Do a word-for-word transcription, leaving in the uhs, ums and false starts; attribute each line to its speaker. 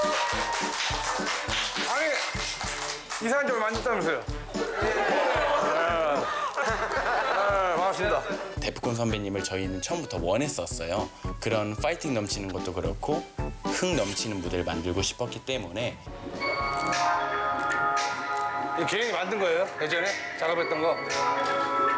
Speaker 1: 아니 이상한 점을 만졌다면서요? 네. 네, 반갑습니다.
Speaker 2: 데프콘 선배님을 저희는 처음부터 원했었어요. 그런 파이팅 넘치는 것도 그렇고 흥 넘치는 무대를 만들고 싶었기 때문에.
Speaker 1: 이 개인이 만든 거예요? 예전에 작업했던 거?